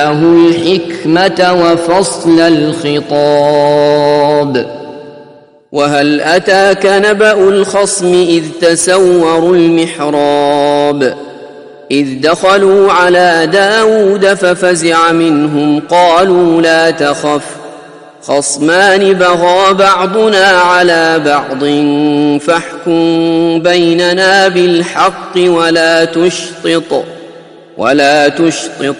الحكمة وفصل الخطاب. وهل أتاك نبأ الخصم إذ تسوروا المحراب إذ دخلوا على داود ففزع منهم قالوا لا تخف خصمان بغى بعضنا على بعض فاحكم بيننا بالحق ولا تشطط